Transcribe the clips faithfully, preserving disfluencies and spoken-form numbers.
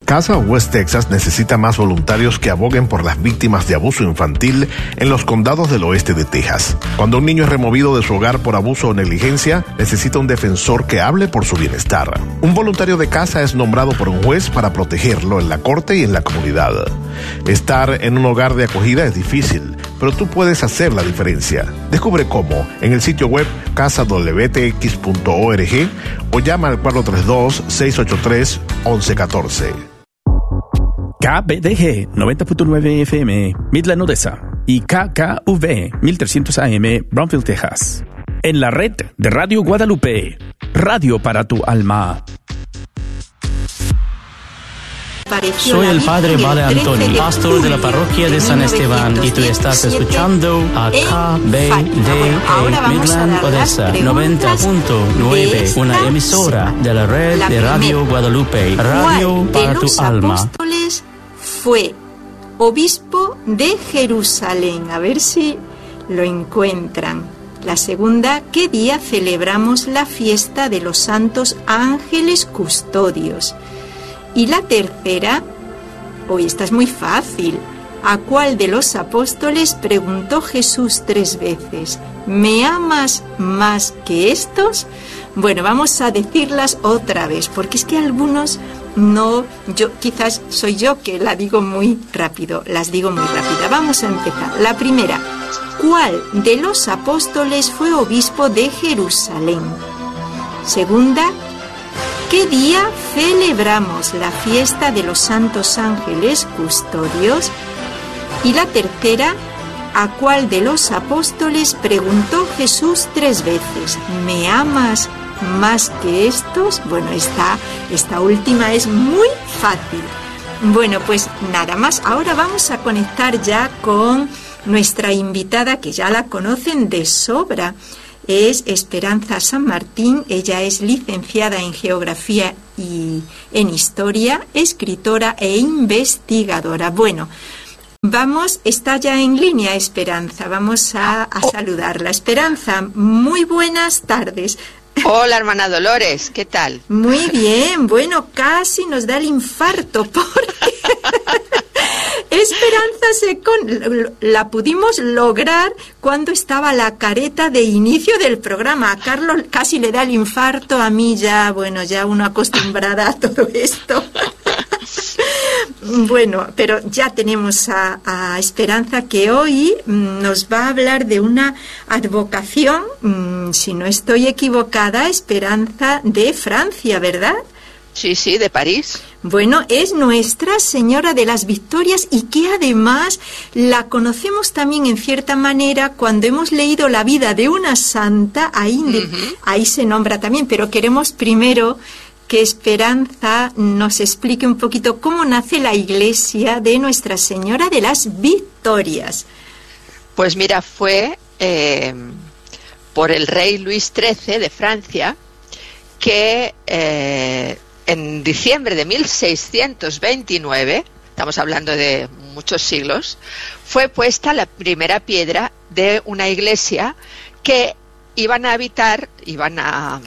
Casa West Texas necesita más voluntarios que aboguen por las víctimas de abuso infantil en los condados del oeste de Texas. Cuando un niño es removido de su hogar por abuso o negligencia, necesita un defensor que hable por su bienestar. Un voluntario de casa es nombrado por un juez para protegerlo en la corte y en la comunidad. Estar en un hogar de acogida es difícil, pero tú puedes hacer la diferencia. Descubre cómo en el sitio web casa w t x punto org o llama al cuatro tres dos, seis ocho tres, once catorce. K B D G noventa punto nueve F M, Midland, Odessa, y K K V mil trescientos A M, Brownsville, Texas. En la red de Radio Guadalupe, radio para tu alma. Soy el padre Vale Antoni, pastor de la parroquia de San Esteban, y tú estás escuchando a K B D G Midland, Odessa noventa punto nueve, una emisora de la red de Radio Guadalupe, radio para tu alma. Fue obispo de Jerusalén. A ver si lo encuentran. La segunda, ¿qué día celebramos la fiesta de los santos ángeles custodios? Y la tercera, hoy esta es muy fácil. ¿A cuál de los apóstoles preguntó Jesús tres veces? ¿Me amas más que estos? Bueno, vamos a decirlas otra vez, porque es que algunos no, yo quizás soy yo que la digo muy rápido, las digo muy rápida. Vamos a empezar. La primera, ¿cuál de los apóstoles fue obispo de Jerusalén? Segunda, ¿qué día celebramos la fiesta de los santos ángeles custodios? Y la tercera, ¿a cuál de los apóstoles preguntó Jesús tres veces? ¿Me amas más que estos? Bueno, esta, esta última es muy fácil. Bueno, pues nada más. Ahora vamos a conectar ya con nuestra invitada, que ya la conocen de sobra. Es Esperanza San Martín. Ella es licenciada en Geografía y en Historia, escritora e investigadora. Bueno, vamos, está ya en línea Esperanza. Vamos a, a saludarla. Esperanza, muy buenas tardes. Hola, hermana Dolores, ¿qué tal? Muy bien, bueno, casi nos da el infarto porque Esperanza se con... la pudimos lograr cuando estaba la careta de inicio del programa. A Carlos casi le da el infarto, a mí ya, bueno, ya uno acostumbrada a todo esto. Bueno, pero ya tenemos a, a Esperanza, que hoy mmm, nos va a hablar de una advocación, mmm, si no estoy equivocada, Esperanza, de Francia, ¿verdad? Sí, sí, de París. Bueno, es Nuestra Señora de las Victorias, y que además la conocemos también en cierta manera cuando hemos leído la vida de una santa, ahí, de, uh-huh. ahí se nombra también, pero queremos primero que Esperanza nos explique un poquito cómo nace la iglesia de Nuestra Señora de las Victorias. Pues mira, fue eh, por el rey Luis trece de Francia, que eh, en diciembre de mil seiscientos veintinueve, estamos hablando de muchos siglos, fue puesta la primera piedra de una iglesia que iban a habitar, iban a...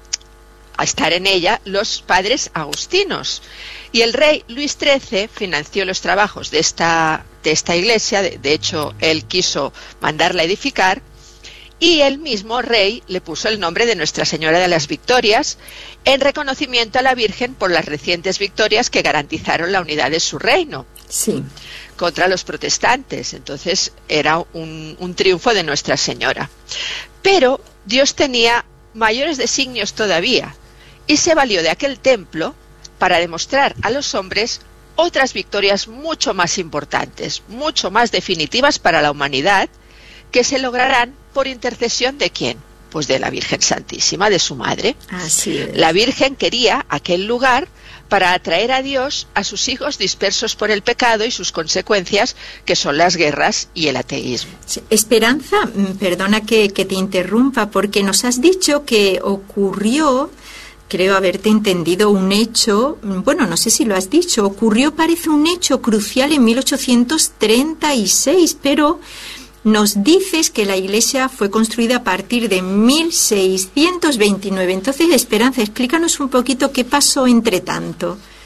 a estar en ella los padres agustinos, y el rey Luis trece financió los trabajos de esta, de esta iglesia. De, de hecho, él quiso mandarla a edificar, y el mismo rey le puso el nombre de Nuestra Señora de las Victorias en reconocimiento a la Virgen por las recientes victorias que garantizaron la unidad de su reino. Sí. Contra los protestantes. Entonces era un, un triunfo de Nuestra Señora. Pero Dios tenía mayores designios todavía, y se valió de aquel templo para demostrar a los hombres otras victorias mucho más importantes, mucho más definitivas para la humanidad, que se lograrán por intercesión ¿de quién? Pues de la Virgen Santísima, de su madre. Así es. La Virgen quería aquel lugar para atraer a Dios a sus hijos dispersos por el pecado y sus consecuencias, que son las guerras y el ateísmo. Sí. Esperanza, perdona que, que te interrumpa, porque nos has dicho que ocurrió, creo haberte entendido, un hecho, bueno, no sé si lo has dicho, ocurrió, parece un hecho crucial en mil ochocientos treinta y seis, pero nos dices que la iglesia fue construida a partir de mil seiscientos veintinueve. Entonces, Esperanza, explícanos un poquito qué pasó entre tanto.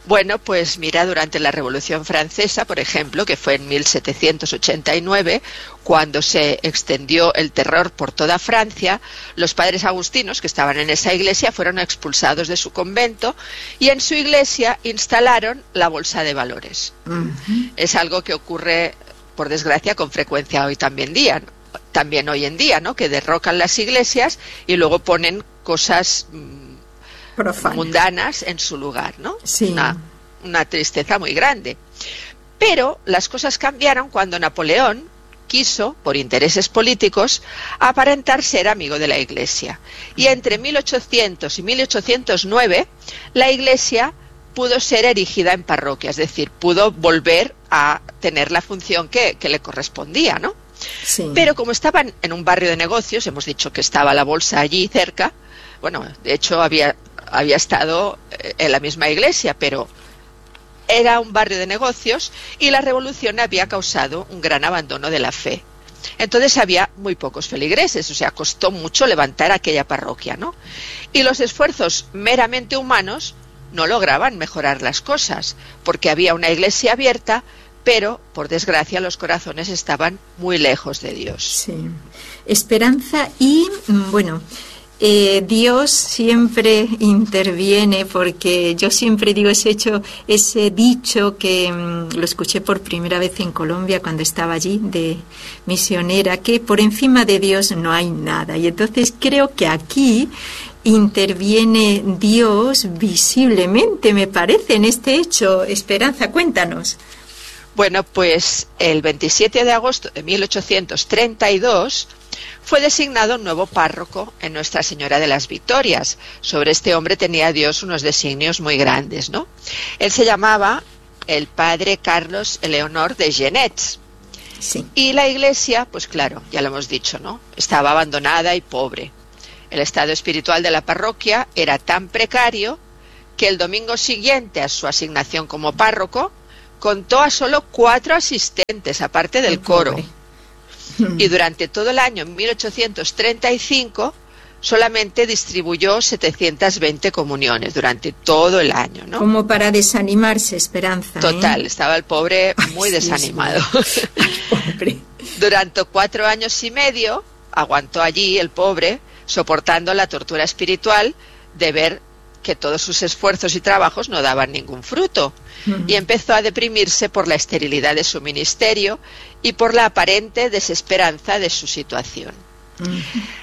Bueno, pues mira, durante la Revolución Francesa, por ejemplo, que fue en mil setecientos ochenta y nueve, cuando se extendió el terror por toda Francia, los padres agustinos que estaban en esa iglesia fueron expulsados de su convento y en su iglesia instalaron la bolsa de valores. Uh-huh. Es algo que ocurre, por desgracia, con frecuencia hoy también día, también hoy en día, ¿no? Que derrocan las iglesias y luego ponen cosas Profana. mundanas en su lugar, ¿no? Sí. Una, una tristeza muy grande. Pero las cosas cambiaron cuando Napoleón quiso, por intereses políticos, aparentar ser amigo de la Iglesia. Y entre mil ochocientos y mil ochocientos nueve, la Iglesia pudo ser erigida en parroquia, es decir, pudo volver a tener la función que, que le correspondía, ¿no? Sí. Pero como estaban en un barrio de negocios, hemos dicho que estaba la bolsa allí cerca, bueno, de hecho había... había estado en la misma iglesia, pero era un barrio de negocios y la revolución había causado un gran abandono de la fe. Entonces había muy pocos feligreses, o sea, costó mucho levantar aquella parroquia, ¿no? Y los esfuerzos meramente humanos no lograban mejorar las cosas, porque había una iglesia abierta, pero, por desgracia, los corazones estaban muy lejos de Dios. Sí. Esperanza y, bueno... Eh, Dios siempre interviene, porque yo siempre digo ese hecho, ese dicho que mmm, lo escuché por primera vez en Colombia cuando estaba allí de misionera, que por encima de Dios no hay nada. Y entonces creo que aquí interviene Dios visiblemente, me parece, en este hecho. Esperanza, cuéntanos. Bueno, pues el veintisiete de agosto de mil ochocientos treinta y dos fue designado un nuevo párroco en Nuestra Señora de las Victorias. Sobre este hombre tenía Dios unos designios muy grandes, ¿no? Él se llamaba el padre Carlos Eleonor de Genets. Sí. Y la iglesia, pues claro, ya lo hemos dicho, ¿no? Estaba abandonada y pobre. El estado espiritual de la parroquia era tan precario que el domingo siguiente a su asignación como párroco contó a solo cuatro asistentes, aparte del coro. Y durante todo el año mil ochocientos treinta y cinco solamente distribuyó setecientas veinte comuniones durante todo el año, ¿no? Como para desanimarse, Esperanza. Total, ¿eh? Estaba el pobre muy Ay, desanimado. Pobre. Durante cuatro años y medio aguantó allí el pobre, soportando la tortura espiritual de ver que todos sus esfuerzos y trabajos no daban ningún fruto. Uh-huh. Y empezó a deprimirse por la esterilidad de su ministerio y por la aparente desesperanza de su situación. Uh-huh.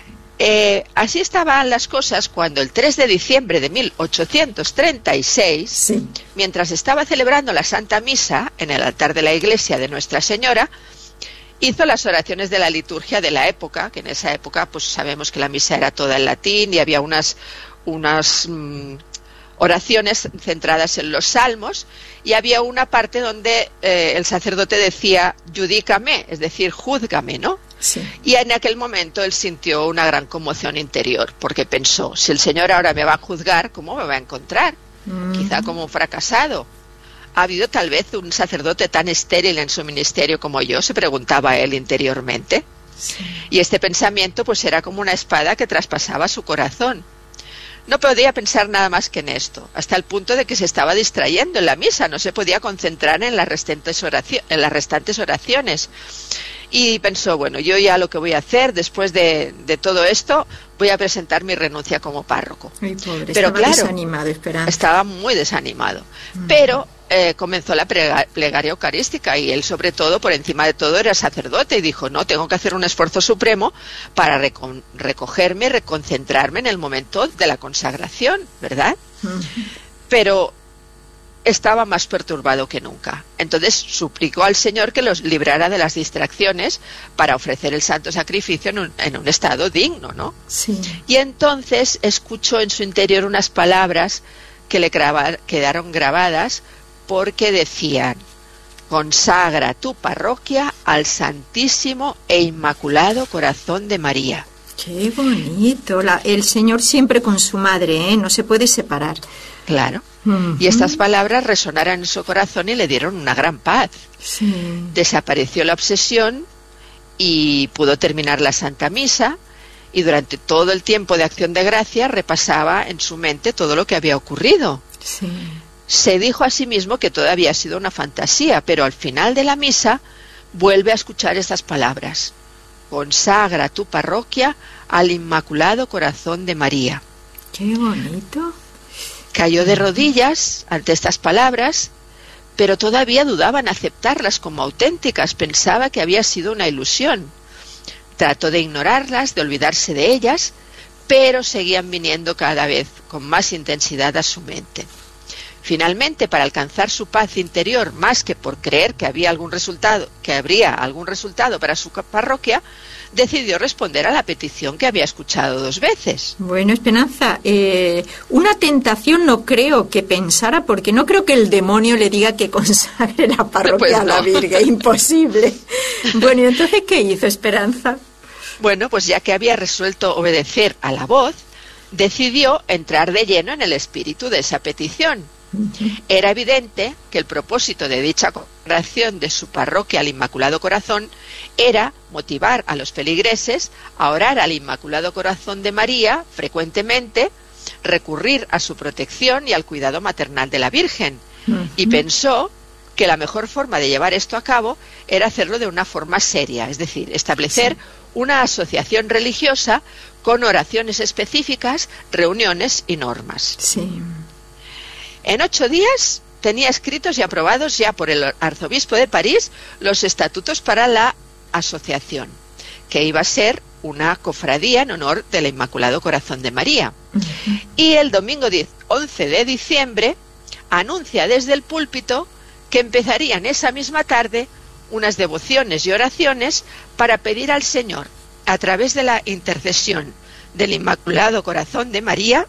Eh, así estaban las cosas cuando el tres de diciembre de mil ochocientos treinta y seis, sí. mientras estaba celebrando la Santa Misa en el altar de la iglesia de Nuestra Señora, hizo las oraciones de la liturgia de la época, que en esa época pues sabemos que la misa era toda en latín y había unas unas mmm, oraciones centradas en los salmos, y había una parte donde eh, el sacerdote decía judícame, es decir, júzgame, ¿no? Sí. Y en aquel momento él sintió una gran conmoción interior, porque pensó, si el Señor ahora me va a juzgar, ¿cómo me va a encontrar? Mm. Quizá como un fracasado. ¿Ha habido tal vez un sacerdote tan estéril en su ministerio como yo?, se preguntaba él interiormente. Sí. Y este pensamiento pues era como una espada que traspasaba su corazón. No podía pensar nada más que en esto, hasta el punto de que se estaba distrayendo en la misa, no se podía concentrar en las restantes, oraci- en las restantes oraciones. Y pensó, bueno, yo ya lo que voy a hacer después de, de todo esto, voy a presentar mi renuncia como párroco. Ay, pobre, Pero estaba claro, desanimado, Esperanza. Estaba muy desanimado. Mm. Pero eh, comenzó la prega- plegaria eucarística, y él, sobre todo, por encima de todo, era sacerdote, y dijo, no, tengo que hacer un esfuerzo supremo para reco- recogerme y reconcentrarme en el momento de la consagración, ¿verdad? Mm. Pero estaba más perturbado que nunca. Entonces suplicó al Señor que los librara de las distracciones para ofrecer el santo sacrificio en un, en un estado digno, ¿no? Sí. Y entonces escuchó en su interior unas palabras que le graba, quedaron grabadas, porque decían, consagra tu parroquia al Santísimo e Inmaculado Corazón de María. Qué bonito. La, el Señor siempre con su madre, ¿eh? No se puede separar. Claro. Uh-huh. Y estas palabras resonaron en su corazón y le dieron una gran paz. Sí. Desapareció la obsesión y pudo terminar la Santa Misa, y durante todo el tiempo de Acción de Gracia repasaba en su mente todo lo que había ocurrido. Sí. se dijo a sí mismo que todo había sido una fantasía, pero al final de la misa vuelve a escuchar estas palabras: consagra tu parroquia al Inmaculado Corazón de María. ¡Qué bonito! Cayó de rodillas ante estas palabras, pero todavía dudaba en aceptarlas como auténticas, pensaba que había sido una ilusión. Trató de ignorarlas, de olvidarse de ellas, pero seguían viniendo cada vez con más intensidad a su mente. Finalmente, para alcanzar su paz interior, más que por creer que había algún resultado, que habría algún resultado para su parroquia, decidió responder a la petición que había escuchado dos veces. Bueno, Esperanza, eh, una tentación no creo que pensara, porque no creo que el demonio le diga que consagre la parroquia pues no. a la Virgen, imposible. Bueno, ¿y entonces qué hizo Esperanza? Bueno, pues ya que había resuelto obedecer a la voz, decidió entrar de lleno en el espíritu de esa petición. Era evidente que el propósito de dicha consagración de su parroquia al Inmaculado Corazón era motivar a los feligreses a orar al Inmaculado Corazón de María frecuentemente, recurrir a su protección y al cuidado maternal de la Virgen. Uh-huh. Y pensó que la mejor forma de llevar esto a cabo era hacerlo de una forma seria, es decir, establecer sí. una asociación religiosa con oraciones específicas, reuniones y normas. Sí. En ocho días tenía escritos y aprobados ya por el arzobispo de París los estatutos para la asociación, que iba a ser una cofradía en honor del Inmaculado Corazón de María. Uh-huh. Y el domingo once de diciembre anuncia desde el púlpito que empezarían esa misma tarde unas devociones y oraciones para pedir al Señor, a través de la intercesión del Inmaculado Corazón de María,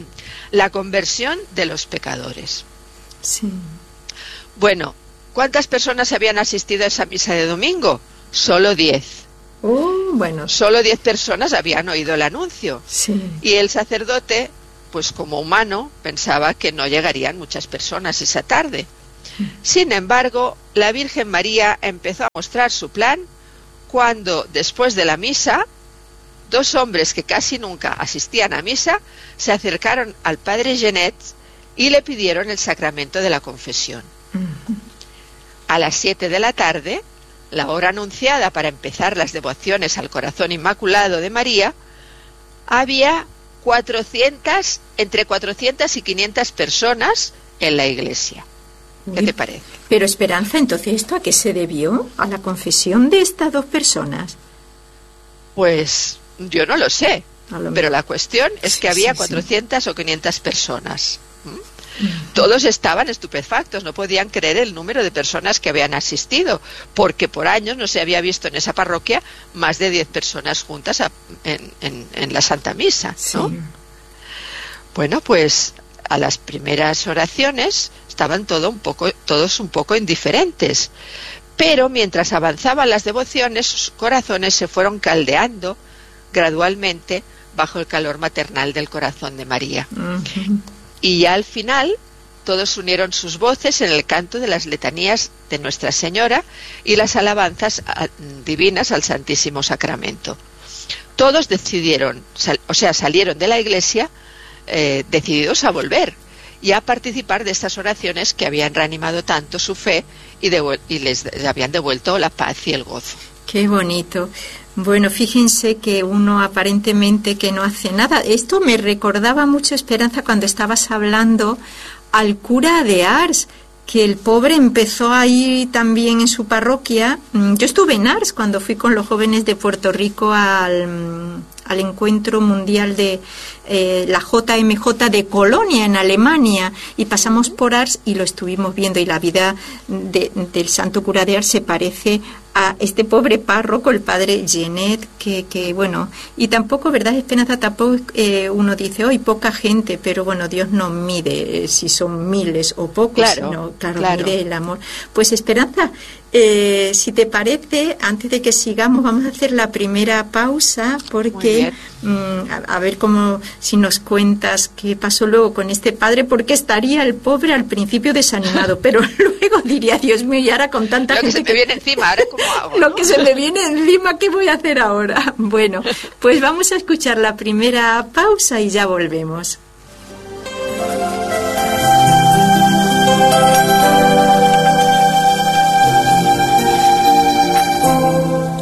la conversión de los pecadores. Sí. Bueno, ¿cuántas personas habían asistido a esa misa de domingo? Solo diez. Uh, bueno. Solo diez personas habían oído el anuncio. Sí. Y el sacerdote, pues como humano, pensaba que no llegarían muchas personas esa tarde. Sin embargo, la Virgen María empezó a mostrar su plan cuando, después de la misa, dos hombres que casi nunca asistían a misa se acercaron al padre Genet y le pidieron el sacramento de la confesión. Uh-huh. A las siete de la tarde, la hora anunciada para empezar las devociones al Corazón Inmaculado de María, había cuatrocientas, entre cuatrocientas y quinientas personas en la iglesia. ¿Qué te parece? Pero Esperanza, entonces, ¿esto a qué se debió? ¿A la confesión de estas dos personas? Pues yo no lo sé, lo pero la cuestión es que había sí, cuatrocientas sí. o quinientas personas. ¿Mm? Todos estaban estupefactos, no podían creer el número de personas que habían asistido, porque por años no se había visto en esa parroquia más de diez personas juntas a, en, en, en la Santa Misa, ¿no? Sí. Bueno, pues a las primeras oraciones estaban todo un poco, todos un poco indiferentes, pero mientras avanzaban las devociones, sus corazones se fueron caldeando gradualmente bajo el calor maternal del corazón de María. Uh-huh. Y ya al final todos unieron sus voces en el canto de las letanías de Nuestra Señora y las alabanzas a, divinas al Santísimo Sacramento. Todos decidieron, sal, o sea, salieron de la iglesia eh, decididos a volver y a participar de estas oraciones que habían reanimado tanto su fe y, de, y les habían devuelto la paz y el gozo. Qué bonito. Bueno, fíjense que uno aparentemente que no hace nada. Esto me recordaba mucho, Esperanza, cuando estabas hablando al cura de Ars, que el pobre empezó a ir también en su parroquia. Yo estuve en Ars cuando fui con los jóvenes de Puerto Rico al, al encuentro mundial de eh, la J M J de Colonia, en Alemania, y pasamos por Ars y lo estuvimos viendo, y la vida de, del santo cura de Ars se parece a este pobre párroco, el padre Genet, que, que bueno, y tampoco, ¿verdad, Esperanza? Tampoco eh, uno dice, hoy poca gente, pero bueno, Dios no mide eh, si son miles o pocos, claro, sino, claro, claro, mide el amor. Pues Esperanza, eh, si te parece, antes de que sigamos, vamos a hacer la primera pausa, porque mm, a, a ver cómo, si nos cuentas qué pasó luego con este padre, porque estaría el pobre al principio desanimado, pero luego diría, Dios mío, y ahora con tanta lo gente que se te viene encima, ahora cómo hago, lo ¿no? que se me viene encima, ¿qué voy a hacer ahora? Bueno, pues vamos a escuchar la primera pausa y ya volvemos.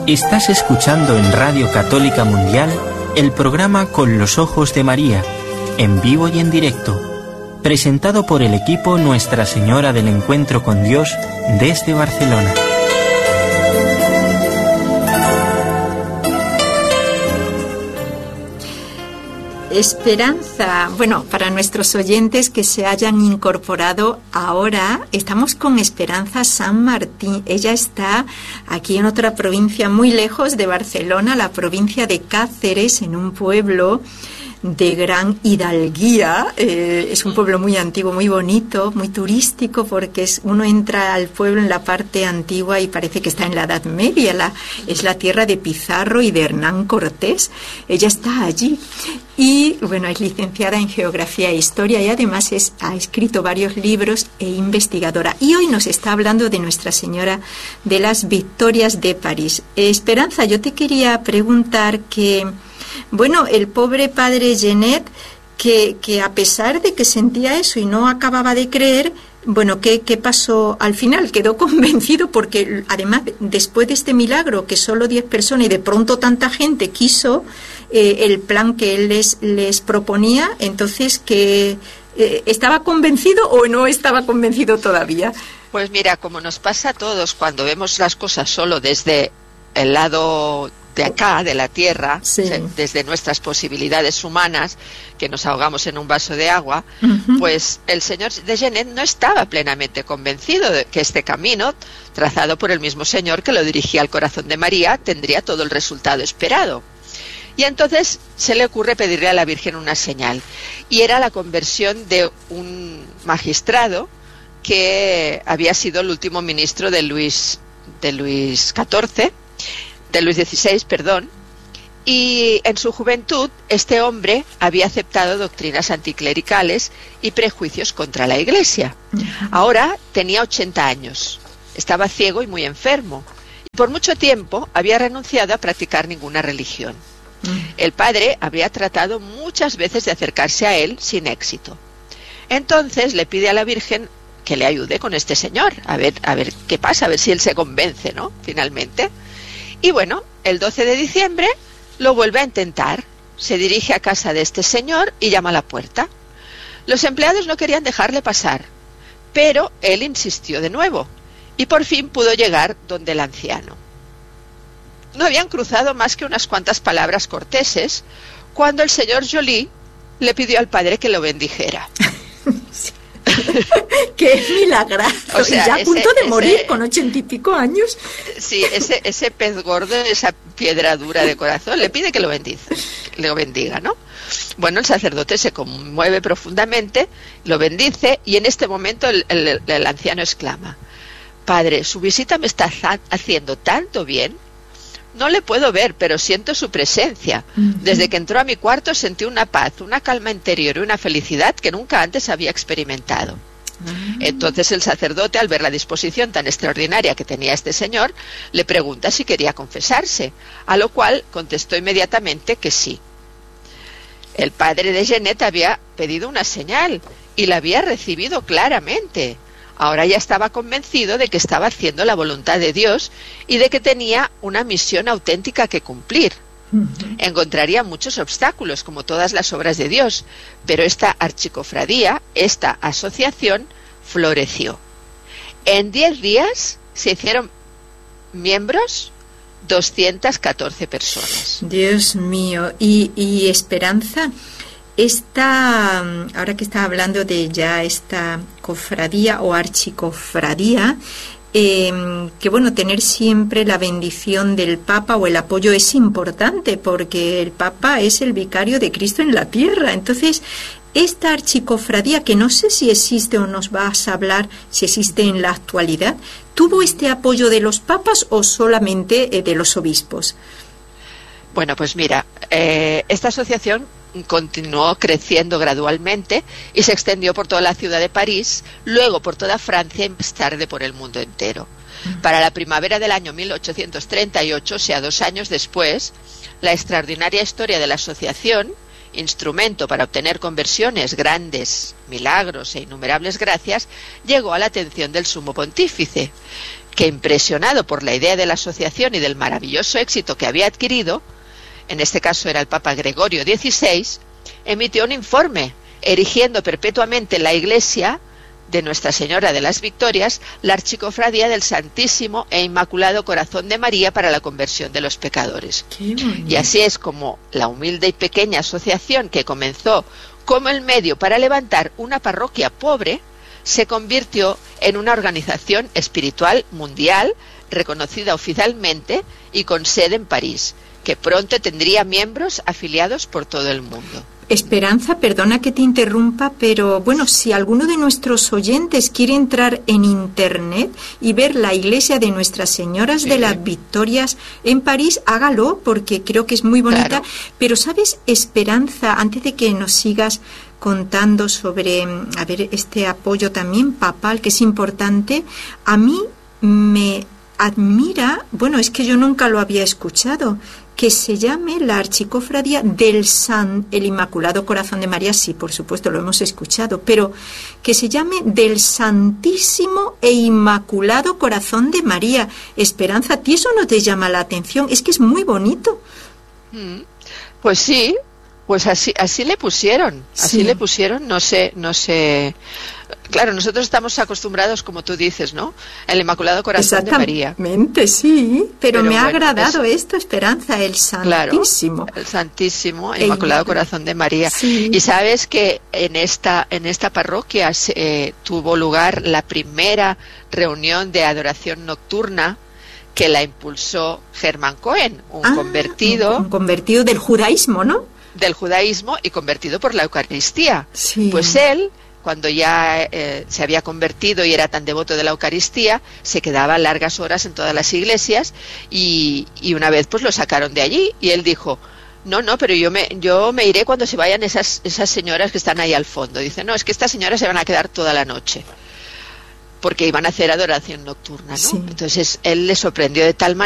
Estás escuchando en Radio Católica Mundial el programa Con los Ojos de María, en vivo y en directo, presentado por el equipo Nuestra Señora del Encuentro con Dios desde Barcelona. Esperanza, bueno, para nuestros oyentes que se hayan incorporado ahora, estamos con Esperanza San Martín. Ella está aquí en otra provincia muy lejos de Barcelona, la provincia de Cáceres, en un pueblo de gran hidalguía. Eh, es un pueblo muy antiguo, muy bonito, muy turístico, porque es, uno entra al pueblo en la parte antigua y parece que está en la Edad Media. La, es la tierra de Pizarro y de Hernán Cortés. Ella está allí y, bueno, es licenciada en Geografía e Historia y además es, ha escrito varios libros e investigadora. Y hoy nos está hablando de Nuestra Señora de las Victorias de París. Eh, Esperanza, yo te quería preguntar que, bueno, el pobre padre Genet, que, que a pesar de que sentía eso y no acababa de creer, bueno, ¿qué, qué pasó al final? Quedó convencido porque, además, después de este milagro, que solo diez personas y de pronto tanta gente quiso eh, el plan que él les, les proponía, entonces, que eh, ¿estaba convencido o no estaba convencido todavía? Pues mira, como nos pasa a todos cuando vemos las cosas solo desde el lado de acá, de la tierra, sí, desde nuestras posibilidades humanas, que nos ahogamos en un vaso de agua, uh-huh. Pues el señor de Genet no estaba plenamente convencido de que este camino, trazado por el mismo Señor que lo dirigía al corazón de María, tendría todo el resultado esperado. Y entonces se le ocurre pedirle a la Virgen una señal, y era la conversión de un magistrado que había sido el último ministro de Luis, de Luis catorce, de Luis dieciséis, perdón, y en su juventud este hombre había aceptado doctrinas anticlericales y prejuicios contra la Iglesia. Uh-huh. Ahora tenía ochenta años, estaba ciego y muy enfermo, y por mucho tiempo había renunciado a practicar ninguna religión. Uh-huh. El padre habría tratado muchas veces de acercarse a él sin éxito. Entonces le pide a la Virgen que le ayude con este señor, a ver, a ver qué pasa, a ver si él se convence, ¿no? Finalmente. Y bueno, el doce de diciembre lo vuelve a intentar. Se dirige a casa de este señor y llama a la puerta. Los empleados no querían dejarle pasar, pero él insistió de nuevo y por fin pudo llegar donde el anciano. No habían cruzado más que unas cuantas palabras corteses cuando el señor Joly le pidió al padre que lo bendijera. Sí. ¡Qué milagroso! O sea, ya a punto ese, de morir ese, con ochenta y pico años. Sí, ese, ese pez gordo, esa piedra dura de corazón, le pide que lo bendiga, lo bendiga, ¿no? Bueno, el sacerdote se conmueve profundamente, lo bendice y en este momento el, el, el anciano exclama: Padre, su visita me está haciendo tanto bien. No le puedo ver, pero siento su presencia. Desde que entró a mi cuarto sentí una paz, una calma interior y una felicidad que nunca antes había experimentado. Entonces el sacerdote, al ver la disposición tan extraordinaria que tenía este señor, le pregunta si quería confesarse, a lo cual contestó inmediatamente que sí. El padre de Genet había pedido una señal y la había recibido claramente. Ahora ya estaba convencido de que estaba haciendo la voluntad de Dios y de que tenía una misión auténtica que cumplir. Uh-huh. Encontraría muchos obstáculos, como todas las obras de Dios, pero esta archicofradía, esta asociación, floreció. En diez días se hicieron miembros doscientas catorce personas. Dios mío. ¿Y, y Esperanza? Esta, ahora que está hablando de ya esta cofradía o archicofradía, eh, que bueno, tener siempre la bendición del Papa o el apoyo es importante, porque el Papa es el vicario de Cristo en la tierra. Entonces, esta archicofradía, que no sé si existe o nos vas a hablar si existe en la actualidad, ¿tuvo este apoyo de los papas o solamente eh, de los obispos? Bueno, pues mira, eh, esta asociación continuó creciendo gradualmente y se extendió por toda la ciudad de París, luego por toda Francia y más tarde por el mundo entero. Para la primavera del año mil ochocientos treinta y ocho, o sea, dos años después, la extraordinaria historia de la asociación, instrumento para obtener conversiones, grandes milagros e innumerables gracias, llegó a la atención del sumo pontífice, que, impresionado por la idea de la asociación y del maravilloso éxito que había adquirido, en este caso era el Papa Gregorio dieciséis, emitió un informe erigiendo perpetuamente la iglesia de Nuestra Señora de las Victorias, la Archicofradía del Santísimo e Inmaculado Corazón de María para la conversión de los pecadores. Y así es como la humilde y pequeña asociación, que comenzó como el medio para levantar una parroquia pobre, se convirtió en una organización espiritual mundial reconocida oficialmente y con sede en París, que pronto tendría miembros afiliados por todo el mundo. Esperanza, perdona que te interrumpa, pero bueno, si alguno de nuestros oyentes quiere entrar en internet y ver la iglesia de Nuestras Señoras sí. de las Victorias en París, hágalo, porque creo que es muy bonita. Claro. Pero ¿sabes, Esperanza, antes de que nos sigas contando sobre, a ver, este apoyo también papal, que es importante, a mí me admira, bueno, es que yo nunca lo había escuchado, que se llame la Archicofradía del San, el Inmaculado Corazón de María, sí, por supuesto, lo hemos escuchado, pero que se llame del Santísimo e Inmaculado Corazón de María. Esperanza, ¿a ti eso no te llama la atención? Es que es muy bonito. Pues sí, pues así así le pusieron, así sí. le pusieron, no sé, no sé... Claro, nosotros estamos acostumbrados, como tú dices, ¿no? El Inmaculado Corazón de María. Exactamente, sí. Pero, pero me bueno, ha agradado pues, esto, Esperanza, el Santísimo. Claro, el Santísimo, el Inmaculado Corazón de María. Sí. Y sabes que en esta en esta parroquia se, eh, tuvo lugar la primera reunión de adoración nocturna, que la impulsó Germán Cohen, un ah, convertido. Un, un convertido del judaísmo, ¿no? Del judaísmo y convertido por la Eucaristía. Sí. Pues él, cuando ya eh, se había convertido y era tan devoto de la Eucaristía, se quedaba largas horas en todas las iglesias y, y una vez pues lo sacaron de allí y él dijo, no, no, pero yo me yo me iré cuando se vayan esas, esas señoras que están ahí al fondo. Dice, no, es que estas señoras se van a quedar toda la noche, porque iban a hacer adoración nocturna, ¿no? Sí. Entonces él le sorprendió de tal manera